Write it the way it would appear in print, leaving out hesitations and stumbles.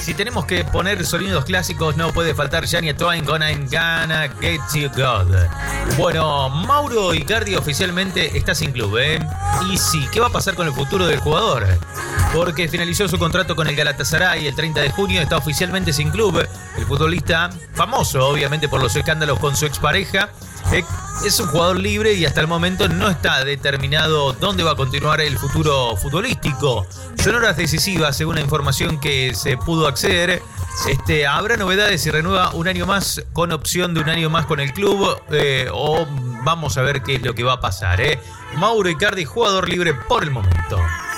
Si tenemos que poner sonidos clásicos, no puede faltar Shania Twain con I'm Gonna Get You God. Bueno, Mauro Icardi oficialmente está sin club, ¿eh? Y sí, ¿qué va a pasar con el futuro del jugador? Porque finalizó su contrato con el Galatasaray el 30 de junio, está oficialmente sin club. El futbolista, famoso obviamente por los escándalos con su expareja, es un jugador libre y hasta el momento no está determinado dónde va a continuar el futuro futbolístico. Son horas decisivas, según la información que se pudo acceder. Habrá novedades si renueva un año más con opción de un año más con el club, o vamos a ver qué es lo que va a pasar. Mauro Icardi, jugador libre por el momento.